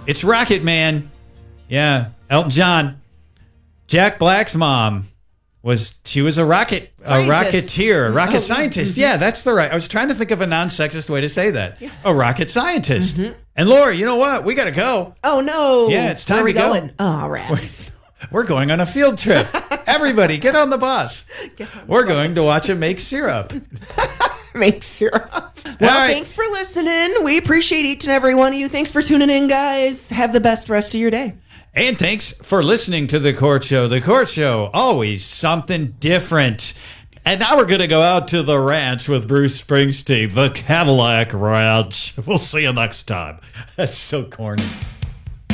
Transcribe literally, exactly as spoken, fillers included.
It's Rocket Man. Yeah, Elton John. Jack Black's mom was she was a rocket Scientist. a rocketeer, a rocket Oh, scientist. mm-hmm. Yeah, that's the right. I was trying to think of a non-sexist way to say that. Yeah. A rocket scientist. Mm-hmm. And Laura, you know what? We got to go. Oh, no. Yeah, it's time Where are we to go. going? Oh, rats. We're going on a field trip. Everybody, get on the bus. We're going to watch him make syrup. Make syrup. Well, right. thanks for listening. We appreciate each and every one of you. Thanks for tuning in, guys. Have the best rest of your day. And thanks for listening to The Court Show. The Court Show, always something different. And now we're going to go out to the ranch with Bruce Springsteen, the Cadillac Ranch. We'll see you next time. That's so corny.